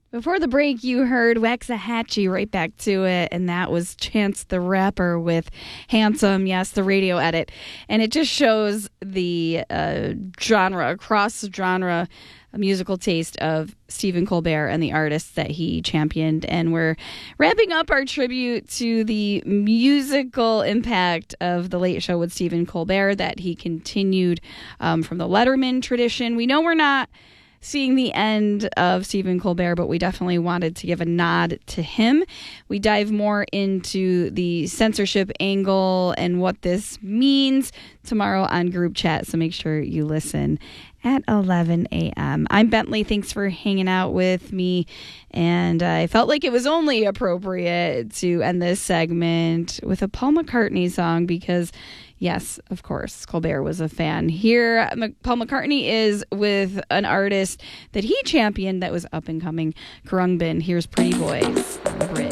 Before the break, you heard Waxahachie, right back to it, and that was Chance the Rapper with Handsome, yes, the radio edit. And it just shows the cross-genre musical taste of Stephen Colbert and the artists that he championed. And we're wrapping up our tribute to the musical impact of The Late Show with Stephen Colbert that he continued from the Letterman tradition. We know we're not seeing the end of Stephen Colbert, but we definitely wanted to give a nod to him. We dive more into the censorship angle and what this means tomorrow on Group Chat, so make sure you listen at 11 a.m. I'm Bentley. Thanks for hanging out with me, and I felt like it was only appropriate to end this segment with a Paul McCartney song because, yes, of course, Colbert was a fan. Here, Paul McCartney is with an artist that he championed that was up and coming, Khruangbin. Here's Pretty Boys on the Brit.